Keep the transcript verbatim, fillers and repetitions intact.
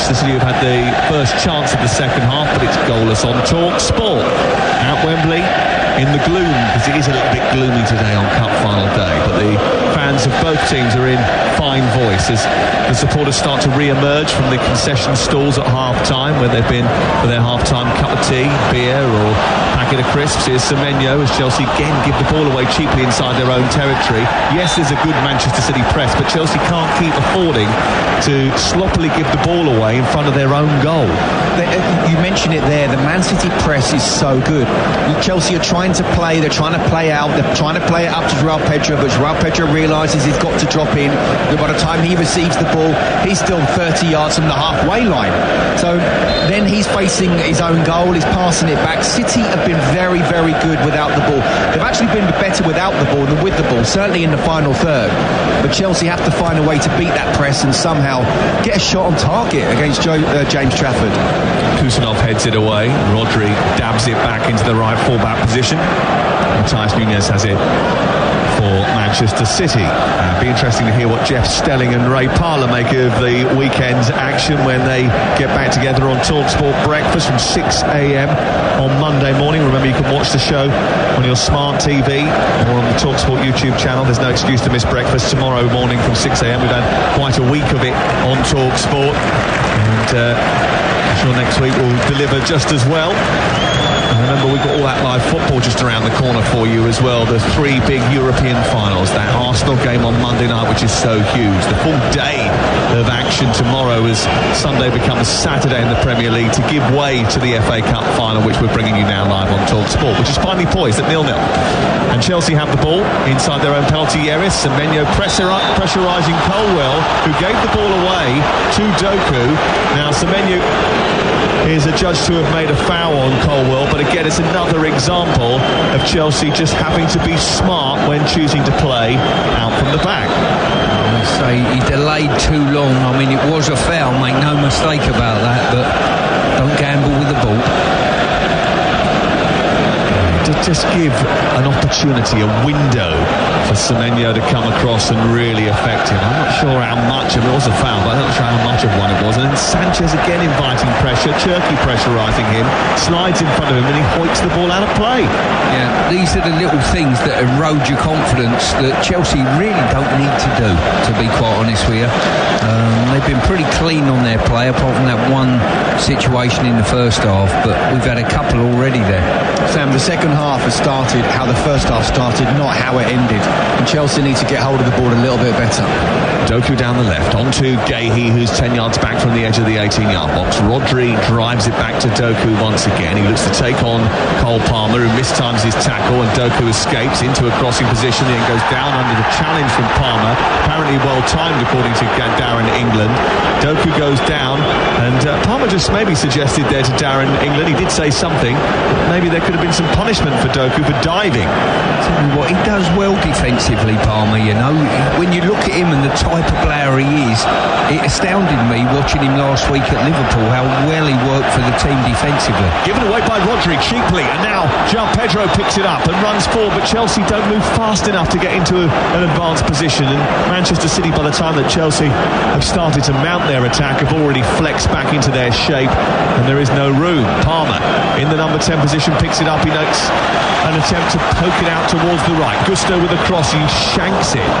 Manchester City have had the first chance of the second half, but it's goalless on Talk Sport at Wembley in the gloom, because it is a little bit gloomy today on Cup final day, but the fans of both teams are in fine voice as the supporters start to re-emerge from the concession stalls at half-time, where they've been for their half-time cup of tea, beer or packet of crisps. Here's Semenyo as Chelsea again give the ball away cheaply inside their own territory. Yes, there's a good Manchester City press, but Chelsea can't keep affording to sloppily give the ball away in front of their own goal. You mentioned it there, the Man City press is so good. Chelsea are trying to play, they're trying to play out, they're trying to play it up to Joao Pedro, but Joao Pedro realises he's got to drop in. By the time he receives the ball, he's still thirty yards from the halfway line. So then he's facing his own goal, he's passing it back. City have been very, very good without the ball. They've actually been better without the ball than with the ball, certainly in the final third. But Chelsea have to find a way to beat that press and somehow get a shot on target against Joe, uh, James Trafford. Kusanov heads it away. Rodri dabs it back into the right full-back position. Matthias Nunes has it for Manchester City. Uh, be interesting to hear what Jeff Stelling and Ray Parlour make of the weekend's action when they get back together on TalkSport Breakfast from six a.m. on Monday morning. Remember, you can watch the show on your smart T V or on the TalkSport YouTube channel. There's no excuse to miss breakfast tomorrow morning from six a.m. We've had quite a week of it on TalkSport, and uh, I'm sure next week we'll deliver just as well. And remember, we've got all that live football just around the corner for you as well. The three big European finals, that Arsenal game on Monday night, which is so huge. The full day of action tomorrow as Sunday becomes Saturday in the Premier League to give way to the F A Cup final, which we're bringing you now live on TalkSport, which is finally poised at nil nil. And Chelsea have the ball inside their own penalty area. Semenyo pressuri- pressurising Colwell, who gave the ball away to Doku. Now Semenyo is adjudged to have made a foul on Colwell, but again it's another example of Chelsea just having to be smart when choosing to play out from the back. I say he delayed too long. I mean, it was a foul, make no mistake about that, but don't gamble with the ball. To just give an opportunity, a window for Semenyo to come across and really affect him. I'm not sure how much of it was a foul, but I'm not sure how much of one it was. And then Sanchez again inviting pressure, Cherki pressurising him, slides in front of him, and he hoiks the ball out of play. Yeah, these are the little things that erode your confidence that Chelsea really don't need to do, to be quite honest with you. Um, they've been pretty clean on their play, apart from that one situation in the first half, but we've had a couple already there. Sam, the second half has started how the first half started, not how it ended. And Chelsea need to get hold of the ball a little bit better. Doku down the left, onto Guehi, who's ten yards back from the edge of the eighteen-yard box. Rodri drives it back to Doku once again. He looks to take on Cole Palmer, who mistimes his tackle, and Doku escapes into a crossing position and goes down under the challenge from Palmer. Apparently well timed, according to Darren England. Doku goes down, and uh, Palmer just maybe suggested there to Darren England, he did say something, maybe there could have been some punishment for Doku for diving. Tell you what, he does well defensively, Palmer, you know. When you look at him and the type of player he is, it astounded me watching him last week at Liverpool, how well he worked for the team defensively. Given away by Rodri cheaply, and now João Pedro picks it up and runs forward, but Chelsea don't move fast enough to get into a, an advanced position, and Manchester City, by the time that Chelsea have started to mount their attack, have already flexed back into their shape, and there is no room. Palmer in the number ten position picks it up. He makes an attempt to poke it out towards the right. Gusto with a cross, he shanks it.